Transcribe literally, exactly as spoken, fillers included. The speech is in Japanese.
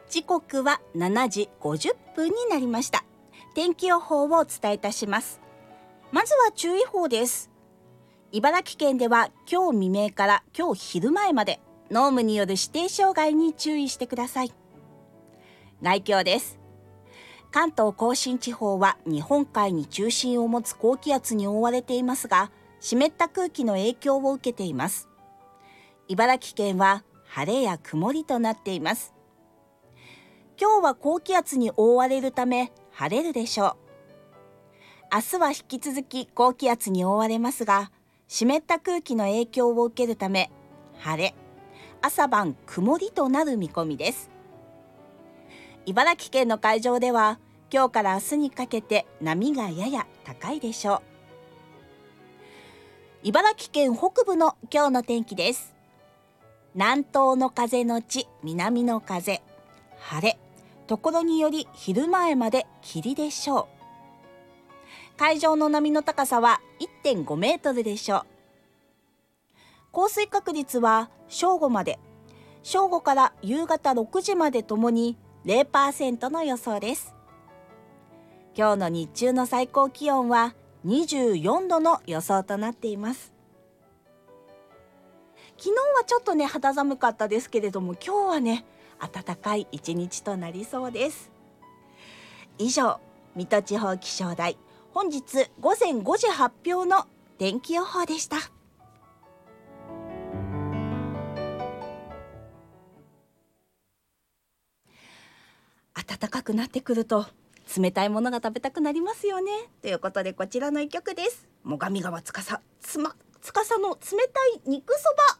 時刻はしちじごじゅっぷんになりました。天気予報をお伝えいたします。まずは注意報です。茨城県では今日未明から今日昼前まで濃霧による指定障害に注意してください。概況です。関東甲信地方は日本海に中心を持つ高気圧に覆われていますが、湿った空気の影響を受けています。茨城県は晴れや曇りとなっています。今日は高気圧に覆われるため晴れるでしょう。明日は引き続き高気圧に覆われますが、湿った空気の影響を受けるため晴れ、朝晩曇りとなる見込みです。茨城県の海上では今日から明日にかけて波がやや高いでしょう。茨城県北部の今日の天気です。南東の風のち南の風、晴れ、ところにより昼前まで霧でしょう。海上の波の高さは いってんごメートルでしょう。降水確率は正午まで、正午から夕方ろくじまでともに ゼロパーセント の予想です。今日の日中の最高気温はにじゅうよんどの予想となっています。昨日はちょっとね肌寒かったですけれども、今日はね暖かい一日となりそうです。以上、水戸地方気象台本日午前ごじ発表の天気予報でした。暖かくなってくると冷たいものが食べたくなりますよね。ということでこちらの一曲です。最上川つかさつまつかさの冷たい肉そば。